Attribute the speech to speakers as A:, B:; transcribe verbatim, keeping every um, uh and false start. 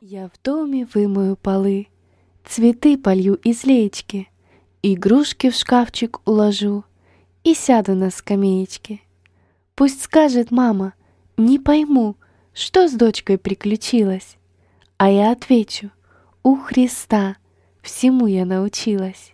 A: Я в доме вымою полы, цветы полью из леечки, игрушки в шкафчик уложу и сяду на скамеечке. Пусть скажет мама: не пойму, что с дочкой приключилось. А я отвечу: у Христа всему я научилась.